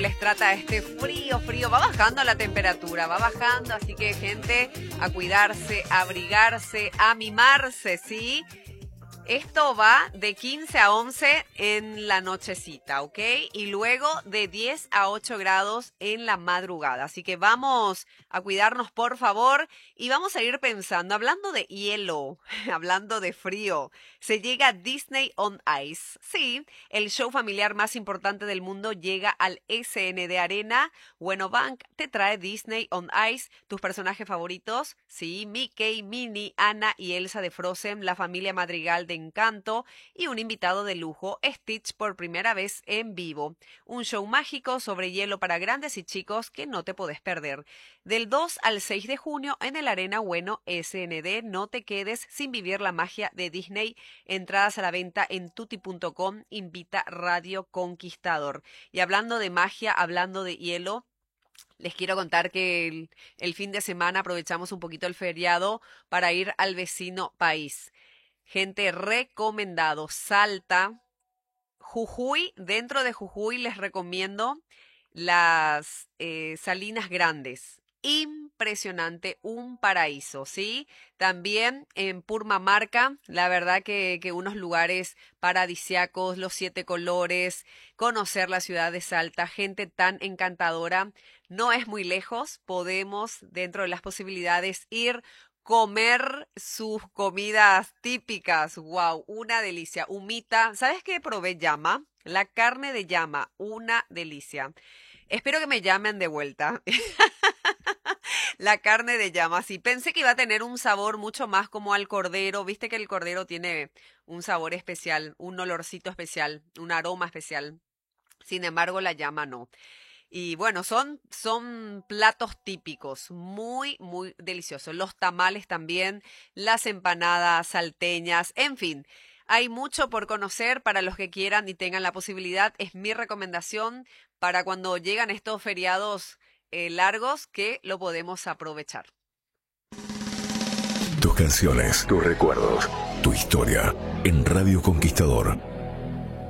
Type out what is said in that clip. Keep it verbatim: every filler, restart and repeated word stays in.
Les trata este frío, frío, va bajando la temperatura, va bajando, así que gente, a cuidarse, a abrigarse, a mimarse, ¿sí? Esto va de quince a once en la nochecita, ¿ok? Y luego de diez a ocho grados en la madrugada. Así que vamos a cuidarnos, por favor, y vamos a ir pensando, hablando de hielo, hablando de frío, se llega a Disney on Ice. Sí, el show familiar más importante del mundo llega al S N D Arena. Bueno, Bank te trae Disney on Ice, tus personajes favoritos, sí, Mickey, Minnie, Anna y Elsa de Frozen, la familia Madrigal de Encanto y un invitado de lujo, Stitch por primera vez en vivo. Un show mágico sobre hielo para grandes y chicos que no te podés perder. Del dos al seis de junio en el Arena Bueno S N D, no te quedes sin vivir la magia de Disney. Entradas a la venta en tutti punto com, invita Radio Conquistador. Y hablando de magia, hablando de hielo, les quiero contar que el, el fin de semana aprovechamos un poquito el feriado para ir al vecino país. Gente, recomendado, Salta, Jujuy. Dentro de Jujuy les recomiendo las eh, Salinas Grandes. Impresionante, un paraíso, ¿sí? También en Purmamarca, la verdad que, que unos lugares paradisiacos, los siete colores, conocer la ciudad de Salta, gente tan encantadora. No es muy lejos, podemos, dentro de las posibilidades, ir comer sus comidas típicas. Wow, una delicia. Humita, ¿sabes qué probé? Llama, la carne de llama, una delicia. Espero que me llamen de vuelta. La carne de llama, sí. Pensé que iba a tener un sabor mucho más como al cordero. Viste que el cordero tiene un sabor especial, un olorcito especial, un aroma especial. Sin embargo, la llama no. Y bueno, son, son platos típicos, muy, muy deliciosos. Los tamales también, las empanadas salteñas, en fin. Hay mucho por conocer para los que quieran y tengan la posibilidad. Es mi recomendación para cuando llegan estos feriados eh, largos que lo podemos aprovechar. Tus canciones, tus recuerdos, tu historia en Radio Conquistador.